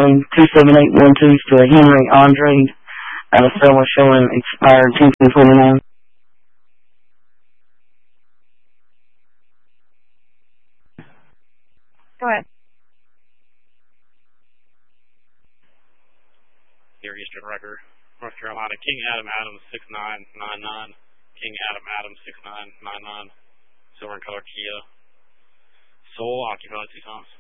claim 27812 to a Henry Andre out of Selma showing expired 10/29. Go ahead. Here, Eastern Record, North Carolina, King Adam Adams 6999. King Adam Adams 6999. Silver and color Kia. Sole occupied 2 times.